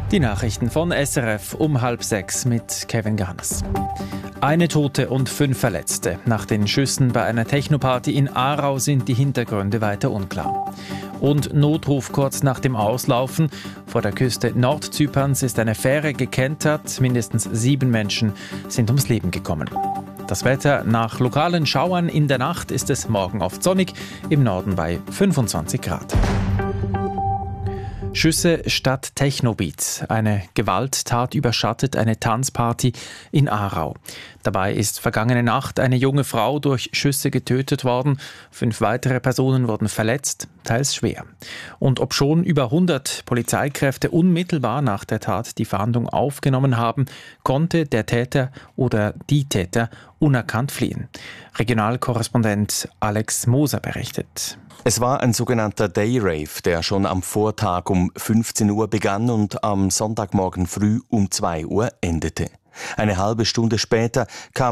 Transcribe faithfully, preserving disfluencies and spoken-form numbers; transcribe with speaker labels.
Speaker 1: Die Nachrichten von S R F um halb sechs mit Kevin Garnes. Eine Tote und fünf Verletzte. Nach den Schüssen bei einer Technoparty in Aarau sind die Hintergründe weiter unklar. Und Notruf kurz nach dem Auslaufen. Vor der Küste Nordzyperns ist eine Fähre gekentert. Mindestens sieben Menschen sind ums Leben gekommen. Das Wetter: nach lokalen Schauern in der Nacht ist es morgen oft sonnig, im Norden bei fünfundzwanzig Grad. Schüsse statt Technobeats. Eine Gewalttat überschattet eine Tanzparty in Aarau. Dabei ist vergangene Nacht eine junge Frau durch Schüsse getötet worden. Fünf weitere Personen wurden verletzt, teils schwer. Und obschon über hundert Polizeikräfte unmittelbar nach der Tat die Fahndung aufgenommen haben, konnte der Täter oder die Täter unerkannt fliehen. Regionalkorrespondent Alex Moser berichtet.
Speaker 2: Es war ein sogenannter Dayrave, der schon am Vortag um fünfzehn Uhr begann und am Sonntagmorgen früh um zwei Uhr endete. Eine halbe Stunde später kam